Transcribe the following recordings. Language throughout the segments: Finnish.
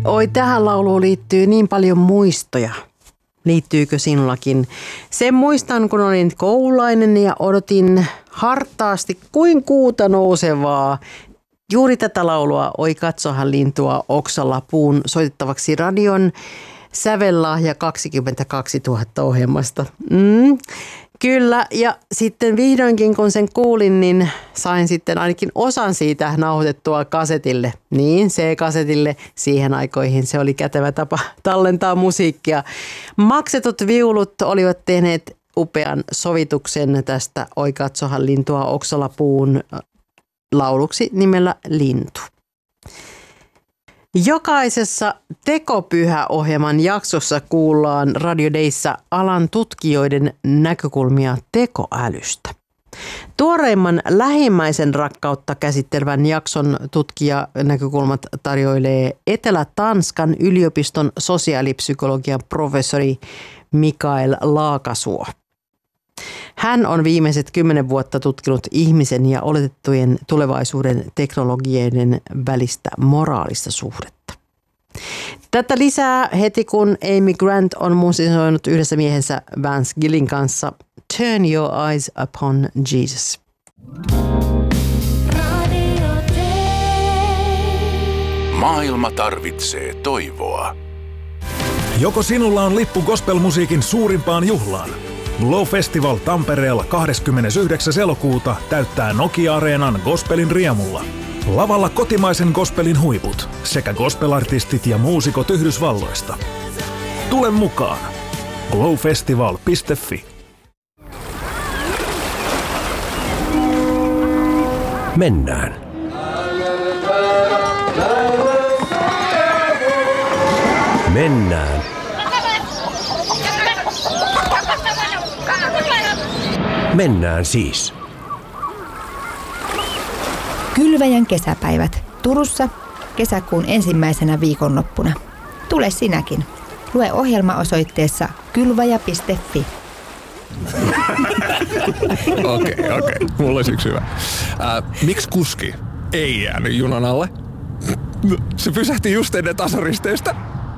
Oi, tähän lauluun liittyy niin paljon muistoja. Liittyykö sinullakin? Sen muistan, kun olin koululainen ja odotin hartaasti kuin kuuta nousevaa. Juuri tätä laulua Oi katsohan lintua oksalla puun soitettavaksi radion sävellahja 22 000 ohjelmasta. Kyllä, ja sitten vihdoinkin kun sen kuulin, niin sain sitten ainakin osan siitä nauhoitettua kasetille. Niin, C-kasetille siihen aikoihin se oli kätevä tapa tallentaa musiikkia. Maksetut viulut olivat tehneet upean sovituksen tästä Oi katsohan lintua oksalla puun lauluksi nimellä Lintu. Jokaisessa Tekopyhä-ohjelman jaksossa kuullaan Radio Dayssä alan tutkijoiden näkökulmia tekoälystä. Tuoreimman lähimmäisen rakkautta käsittelevän jakson tutkijanäkökulmat tarjoilee Etelä-Tanskan yliopiston sosiaalipsykologian professori Mikael Laakasuo. Hän on viimeiset 10 vuotta tutkinut ihmisen ja oletettujen tulevaisuuden teknologioiden välistä moraalista suhdetta. Tätä lisää heti, kun Amy Grant on musisoinut yhdessä miehensä Vance Gillin kanssa Turn Your Eyes Upon Jesus. Maailma tarvitsee toivoa. Joko sinulla on lippu gospelmusiikin suurimpaan juhlaan? Glow Festival Tampereella 29. elokuuta täyttää Nokia-areenan gospelin riemulla. Lavalla kotimaisen gospelin huiput sekä gospelartistit ja muusikot Yhdysvalloista. Tule mukaan! glowfestival.fi. Mennään. Mennään. Mennään siis. Kylväjän kesäpäivät Turussa kesäkuun ensimmäisenä viikonloppuna. Tule sinäkin. Lue ohjelma osoitteessa kylväjä.fi. Okei. Mulla olisi yksi hyvä. Miksi kuski ei jäänyt junan alle? Se pysähti just ennen tasoristeystä.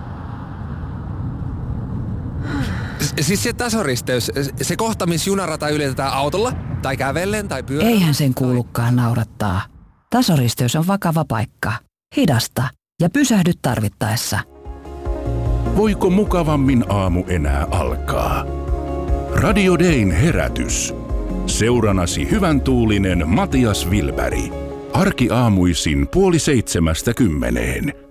Siis se tasoristeys, se kohta, missä junarata ylitetään autolla, tai kävellen, tai pyörällä. Eihän sen kuulukaan naurattaa. Tasoristeys on vakava paikka. Hidasta ja pysähdy tarvittaessa. Voiko mukavammin aamu enää alkaa? Radio Dayn herätys. Seuranasi hyvän tuulinen Matias Wilberg. Arkiaamuisin 6:30.